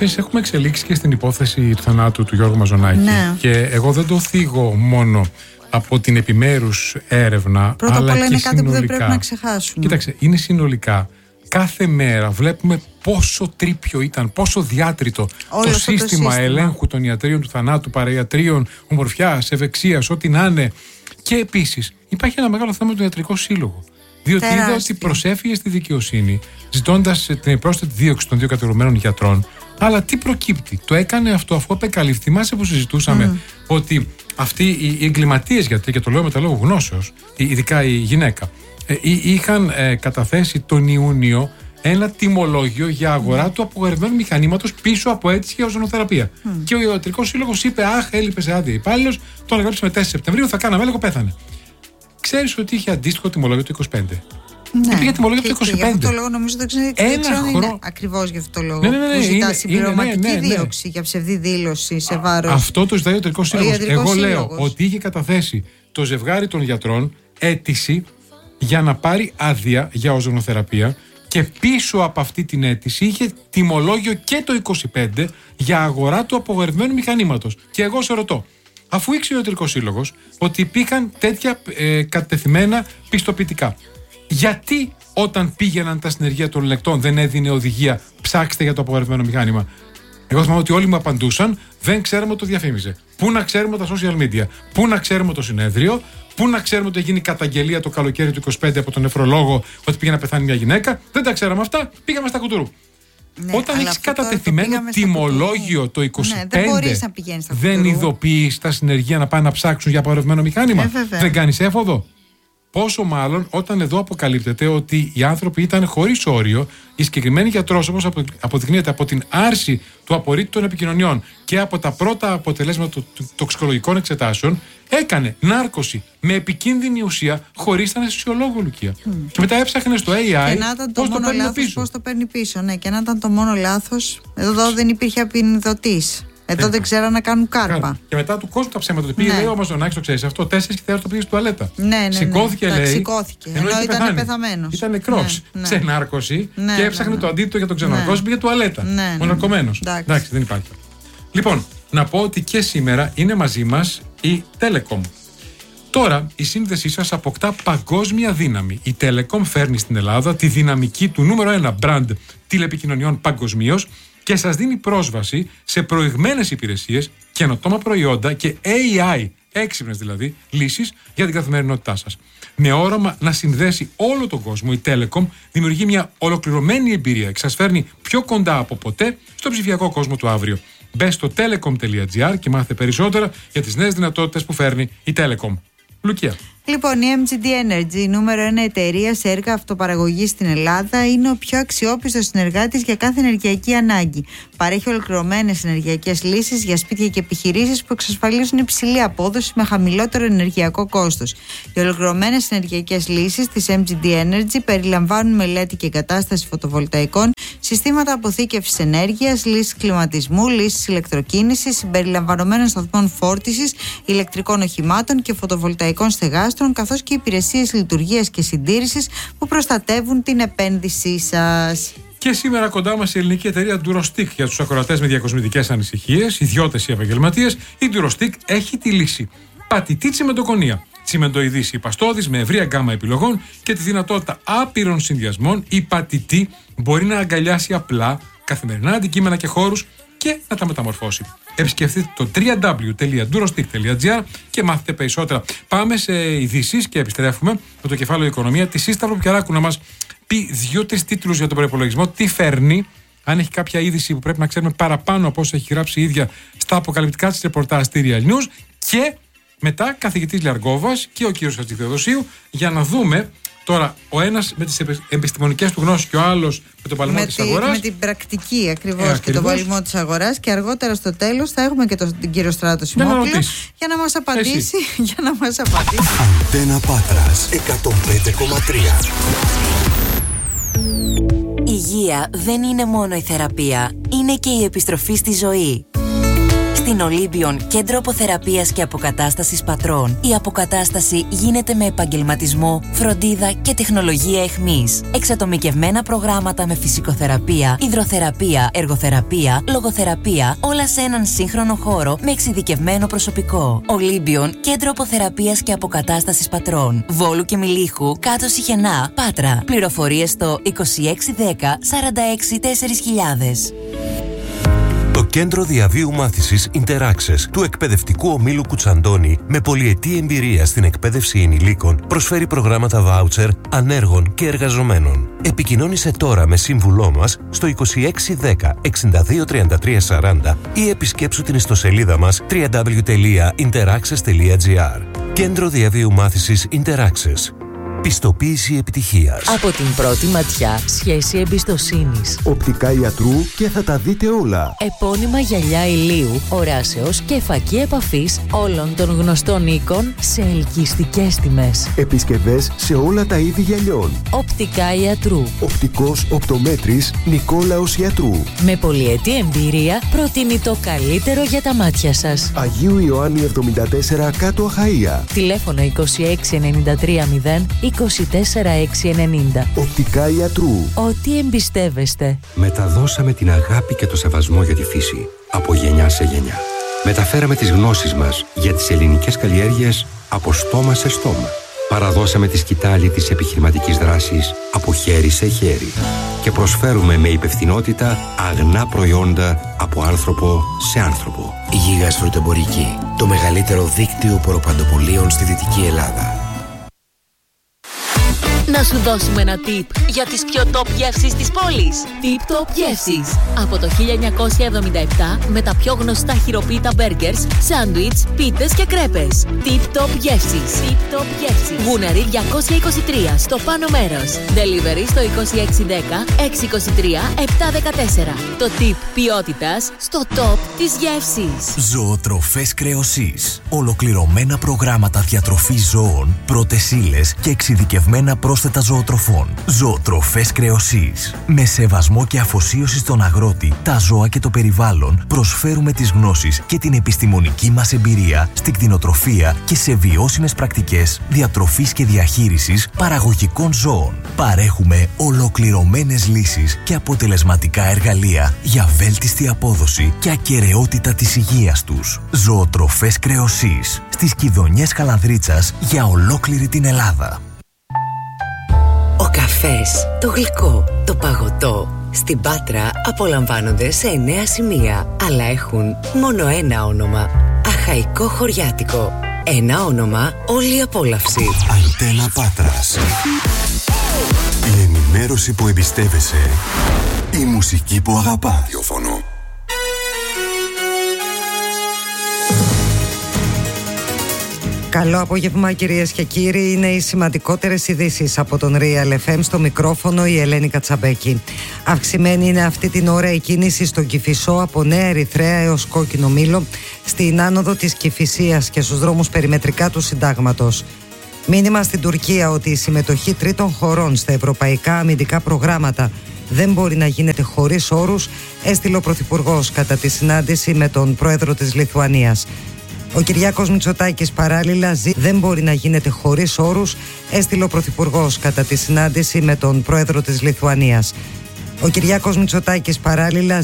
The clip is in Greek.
Ξέρεις, έχουμε εξελίξει και στην υπόθεση του θανάτου του Γιώργου Μαζονάκη. Ναι. Και εγώ δεν το θίγω μόνο από την επιμέρους έρευνα, πρώτα αλλά απ' όλα και είναι κάτι συνολικά. που δεν πρέπει να ξεχάσουμε. Κοίταξε, είναι συνολικά. Κάθε μέρα βλέπουμε πόσο τρίπιο ήταν, πόσο διάτριτο το σύστημα ελέγχου των ιατρίων του θανάτου, παραϊατρίων, ομορφιάς, ευεξίας, ό,τι να είναι. Και επίσης υπάρχει ένα μεγάλο θέμα με τον ιατρικό σύλλογο. Διότι είδα ότι προσέφυγε στη δικαιοσύνη, ζητώντας την πρόσθετη δίωξη των δύο κατηγορουμένων γιατρών. Αλλά τι προκύπτει? Το έκανε αυτό αφού απεκαλύφθη. Θυμάσαι που συζητούσαμε ότι αυτοί οι εγκληματίες γιατροί, και το λέω με τα λόγου γνώσεως, ειδικά η γυναίκα, είχαν καταθέσει τον Ιούνιο ένα τιμολόγιο για αγορά του απογορευμένου μηχανήματος πίσω από αίτηση για οζονοθεραπεία. Και ο ιατρικός σύλλογος είπε: αχ, έλειπε σε άδεια υπάλληλος, τον εγράψαμε 4 Σεπτεμβρίου, θα κάναμε έλεγχο, πέθανε. Ξέρεις ότι είχε αντίστοιχο τιμολόγιο το 25. Ναι. Πήγε τιμολόγιο το 25. Για αυτό το λόγο νομίζω δεν ξέρω αν είναι ακριβώς για αυτό το λόγο. Που ζητά συμπληρωματική δίωξη για ψευδή δήλωση σε βάρος. Αυτό το ζητάει ο ιατρικός σύλλογος. Εγώ λέω ότι είχε καταθέσει το ζευγάρι των γιατρών αίτηση για να πάρει άδεια για οζονοθεραπεία και πίσω από αυτή την αίτηση είχε τιμολόγιο και το 25 για αγορά του απογορευμένου μηχανήματος. Και εγώ σε ρωτώ, αφού ήξερε ο ιατρικός σύλλογος ότι υπήρχαν τέτοια κατευθυμένα πιστοποιητικά, γιατί όταν πήγαιναν τα συνεργεία των ελεκτών δεν έδινε οδηγία ψάξτε για το απογορευμένο μηχάνημα? Εγώ θυμάμαι ότι όλοι μου απαντούσαν: δεν ξέρουμε ότι το διαφήμιζε. Πού να ξέρουμε τα social media, πού να ξέρουμε το συνέδριο, πού να ξέρουμε ότι έγινε καταγγελία το καλοκαίρι του 25 από τον νεφρολόγο ότι πήγε να πεθάνει μια γυναίκα. Δεν τα ξέραμε αυτά, πήγαμε στα κουτουρού. Ναι, όταν έχεις κατατεθειμένο τιμολόγιο το 25, δεν ειδοποιείς τα συνεργεία να πάνε να ψάξουν για απαγορευμένο μηχάνημα. Δεν κάνεις έφοδο. Πόσο μάλλον όταν εδώ αποκαλύπτεται ότι οι άνθρωποι ήταν χωρίς όριο, η συγκεκριμένη γιατρός, όπως αποδεικνύεται από την άρση του απορρίτου των επικοινωνιών και από τα πρώτα αποτελέσματα των τοξικολογικών εξετάσεων, έκανε νάρκωση με επικίνδυνη ουσία χωρίς αναισθησιολόγο, Λουκία. Και μετά έψαχνε στο AI πώς το παίρνει πίσω. Πώς το παίρνει πίσω, ναι. Και να ήταν το μόνο λάθος, εδώ δεν υπήρχε απεινιδωτής. Εδώ δεν ξέραν να κάνουν κάρπα. Και μετά του κόσμου τα ψέματα του πήγε, λέει ο Μαζονάκης, το ξέρεις αυτό, 4 και 4 το πήγε στην τουαλέτα. Ναι. Σηκώθηκε, λέει. Σηκώθηκε. Ενώ ήταν πεθαμένος. Ήταν νεκρός. Σε νάρκωση και έψαχνε το αντίθετο για τον ξεναρκώσει, πήγε τουαλέτα. Ο ναρκωμένος. Εντάξει, δεν υπάρχει. Λοιπόν, να πω ότι και σήμερα είναι μαζί μας η Telecom. Τώρα η σύνδεσή σας αποκτά παγκόσμια δύναμη. Η Telecom φέρνει στην Ελλάδα τη δυναμική του νούμερο 1 brand τηλεπικοινωνιών παγκοσμίως και σας δίνει πρόσβαση σε προηγμένες υπηρεσίες, καινοτόμα προϊόντα και AI, έξυπνες δηλαδή, λύσεις για την καθημερινότητά σας. Με όραμα να συνδέσει όλο τον κόσμο, η Telecom δημιουργεί μια ολοκληρωμένη εμπειρία και σας φέρνει πιο κοντά από ποτέ στο ψηφιακό κόσμο του αύριο. Μπες στο telecom.gr και μάθετε περισσότερα για τις νέες δυνατότητες που φέρνει η Telecom. Λουκία. Λοιπόν, η MGD Energy, νούμερο 1 εταιρεία σε έργα αυτοπαραγωγής στην Ελλάδα, είναι ο πιο αξιόπιστος συνεργάτης για κάθε ενεργειακή ανάγκη. Παρέχει ολοκληρωμένες ενεργειακές λύσεις για σπίτια και επιχειρήσεις που εξασφαλίζουν υψηλή απόδοση με χαμηλότερο ενεργειακό κόστος. Οι ολοκληρωμένες ενεργειακές λύσεις της MGD Energy περιλαμβάνουν μελέτη και εγκατάσταση φωτοβολταϊκών, συστήματα αποθήκευσης ενέργειας, λύσεις κλιματισμού, λύσεις ηλεκτροκίνησης, συμπεριλαμβανομένων σταθμών φόρτισης, ηλεκτρικών οχημάτων και φωτοβολταϊκών στεγάστρων, καθώς και υπηρεσίες λειτουργίας και συντήρησης που προστατεύουν την επένδυσή σας. Και σήμερα κοντά μας η ελληνική εταιρεία Durostic για τους ακροατές με διακοσμητικές ανησυχίες, ιδιώτες ή επαγγελματίες. Η Durostic έχει τη λύση. Πατητή τσιμεντοκονία. Τσιμεντοειδής υπαστώδης με ευρία γκάμα επιλογών και τη δυνατότητα άπειρων συνδυασμών. Η πατητή μπορεί να αγκαλιάσει απλά καθημερινά αντικείμενα και χώρους και να τα μεταμορφώσει. Επισκεφτείτε το www.durostic.gr και μάθετε περισσότερα. Πάμε σε ειδήσεις και επιστρέφουμε με το κεφάλαιο Οικονομία τη Σύσταυρο Πιαράκου να μας πει 2-3 τίτλους για τον προϋπολογισμό, τι φέρνει, αν έχει κάποια είδηση που πρέπει να ξέρουμε παραπάνω από όσα έχει γράψει η ίδια στα αποκαλυπτικά της ρεπορτάζ Serial News, και μετά καθηγητής Λιαργόβας και ο κύριος Χατζηθεοδοσίου για να δούμε τώρα ο ένας με τις επιστημονικές του γνώσεις και ο άλλος με τον παλαιμό της αγοράς. Με την πρακτική ακριβώς και τον παλαιμό της αγοράς, και αργότερα στο τέλος θα έχουμε και τον κύριο Στράτο Σιμόπουλο για να μας απαντήσει. Αντένα Πάτρας 105,3. Υγεία δεν είναι μόνο η θεραπεία, είναι και η επιστροφή στη ζωή. Στην Olympion, κέντρο αποθεραπείας και αποκατάστασης πατρών, η αποκατάσταση γίνεται με επαγγελματισμό, φροντίδα και τεχνολογία εχμής. Εξατομικευμένα προγράμματα με φυσικοθεραπεία, υδροθεραπεία, εργοθεραπεία, λογοθεραπεία, όλα σε έναν σύγχρονο χώρο με εξειδικευμένο προσωπικό. Olympion, κέντρο αποθεραπείας και αποκατάστασης πατρών. Βόλου και Μιλίχου, κάτω Σιχενά, Πάτρα. Πληροφορίες στο 2610 46 4000. Το Κέντρο Διαβίου Μάθησης Interaccess του Εκπαιδευτικού Ομίλου Κουτσαντώνη, με πολυετή εμπειρία στην εκπαίδευση ενηλίκων, προσφέρει προγράμματα βάουτσερ ανέργων και εργαζομένων. Επικοινώνησε τώρα με σύμβουλό μας στο 2610 62 33 40 ή επισκέψου την ιστοσελίδα μας www.interaccess.gr. Κέντρο Διαβίου Μάθησης Interaccess. Πιστοποίηση επιτυχίας. Από την πρώτη ματιά, σχέση εμπιστοσύνης. Οπτικά Ιατρού και θα τα δείτε όλα. Επώνυμα γυαλιά ηλίου, οράσεως και φακή επαφής όλων των γνωστών οίκων σε ελκυστικές τιμές. Επισκευές σε όλα τα είδη γυαλιών. Οπτικά Ιατρού. Οπτικός οπτομέτρης Νικόλαος Ιατρού. Με πολυετή εμπειρία προτείνει το καλύτερο για τα μάτια σας. Αγίου Ιωάννη 74 κάτω Αχαΐα. Τηλέφωνο 26930 24690. Οπτικά Ιατρού. Ό,τι εμπιστεύεστε. Μεταδώσαμε την αγάπη και το σεβασμό για τη φύση από γενιά σε γενιά. Μεταφέραμε τις γνώσεις μας για τις ελληνικές καλλιέργειες από στόμα σε στόμα. Παραδώσαμε τη σκητάλη της επιχειρηματικής δράσης από χέρι σε χέρι. Και προσφέρουμε με υπευθυνότητα αγνά προϊόντα από άνθρωπο σε άνθρωπο. Η Γίγας Φρουτοεμπορική, το μεγαλύτερο δίκτυο ποροπαντοπολίων στη Δυτική Ελλάδα. Να σου δώσουμε ένα tip για τις πιο top γεύσεις της πόλης. Tip Top Γεύσεις. Από το 1977 με τα πιο γνωστά χειροποίητα μπέργκερς, σάντουιτς, πίτες και κρέπες. Tip Top Γεύσεις. Tip Top Γεύσεις. Γούναρη 223 στο πάνω μέρος. Delivery στο 2610 623 714. Το tip ποιότητας στο top της γεύσης. Ζωοτροφές Κρεοσής. Ολοκληρωμένα προγράμματα διατροφής ζώων, πρώτες ύλες και εξειδικευμένα πρόσθετα ζωοτροφών. Ζωοτροφές Κρεοσής. Με σεβασμό και αφοσίωση στον αγρότη, τα ζώα και το περιβάλλον, προσφέρουμε τις γνώσεις και την επιστημονική μας εμπειρία στην κτηνοτροφία και σε βιώσιμες πρακτικές διατροφής και διαχείρισης παραγωγικών ζώων. Παρέχουμε ολοκληρωμένες λύσεις και αποτελεσματικά εργαλεία για βέλτιστη απόδοση και ακεραιότητα της υγείας τους. Ζωοτροφές Κρεοσής. Στις Κιδωνιές Χαλανδρίτσας για ολόκληρη την Ελλάδα. Ο καφές, το γλυκό, το παγωτό στην Πάτρα απολαμβάνονται σε 9 σημεία, αλλά έχουν μόνο ένα όνομα. Αχαϊκό Χωριάτικο. Ένα όνομα, όλη η απόλαυση. Αντένα Πάτρας. Η ενημέρωση που εμπιστεύεσαι. Η μουσική που αγαπάς. Ραδιόφωνο. Καλό απόγευμα κυρίες και κύριοι, είναι οι σημαντικότερες ειδήσεις από τον Real FM, στο μικρόφωνο η Ελένη Κατσαμπέκη. Αυξημένη είναι αυτή την ώρα η κίνηση στον Κηφισό από Νέα Ερυθρέα έως Κόκκινο Μήλο, στην άνοδο της Κηφισίας και στους δρόμους περιμετρικά του Συντάγματος. Μήνυμα στην Τουρκία ότι η συμμετοχή τρίτων χωρών στα ευρωπαϊκά αμυντικά προγράμματα δεν μπορεί να γίνεται χωρίς όρους, έστειλε ο Πρωθυπουργός κατά τη συνάντηση με τον πρόεδρο της Λιθουανίας. Ο Κυριάκος Μητσοτάκης παράλληλα δεν μπορεί να γίνεται χωρίς όρους, έστειλε ο Πρωθυπουργός κατά τη συνάντηση με τον πρόεδρο της Λιθουανίας. Ο Κυριάκος Μητσοτάκης παράλληλα